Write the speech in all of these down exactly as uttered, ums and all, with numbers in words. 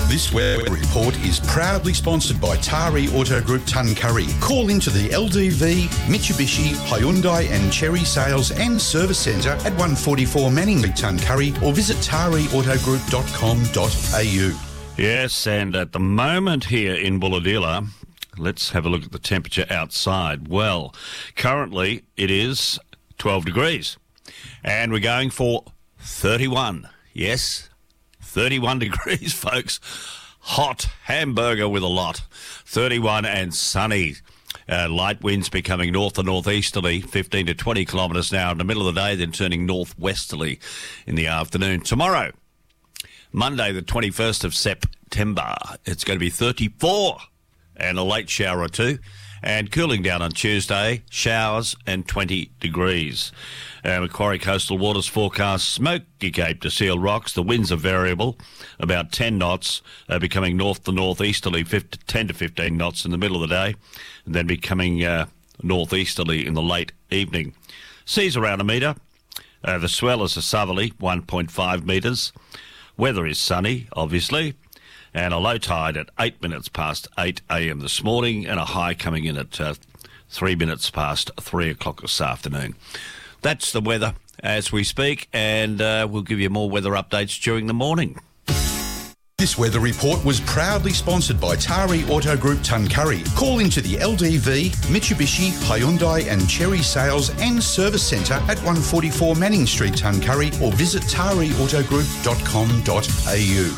This weather report is proudly sponsored by Tari Auto Group Tuncurry. Call into the L D V, Mitsubishi, Hyundai and Cherry Sales and Service Centre at one forty-four Manning Street, Tuncurry, or visit tari auto group dot com dot a u. Yes, and at the moment here in Bulahdelah, let's have a look at the temperature outside. Well, currently it is twelve degrees, and we're going for thirty-one. Yes, thirty-one degrees, folks. Hot hamburger with a lot. thirty-one and sunny. Uh, light winds becoming north and northeasterly, fifteen to twenty kilometres an hour in the middle of the day, then turning northwesterly in the afternoon. Tomorrow, Monday the twenty-first of September, it's going to be thirty-four and a late shower or two. And cooling down on Tuesday, showers and twenty degrees. Uh, Macquarie Coastal Waters forecast Smoky Cape to Seal Rocks. The winds are variable, about ten knots, uh, becoming north to northeasterly, ten to fifteen knots in the middle of the day, and then becoming uh, northeasterly in the late evening. Seas around a metre. Uh, the swell is a southerly, one point five metres. Weather is sunny, obviously, and a low tide at eight minutes past eight a.m. this morning, and a high coming in at uh, three minutes past three o'clock this afternoon. That's the weather as we speak, and uh, we'll give you more weather updates during the morning. This weather report was proudly sponsored by Tari Auto Group Tuncurry. Call into the L D V, Mitsubishi, Hyundai and Cherry Sales and Service Centre at one forty-four Manning Street, Tuncurry, or visit tari auto group dot com dot a u.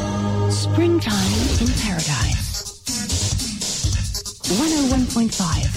Springtime in Paradise. one oh one point five.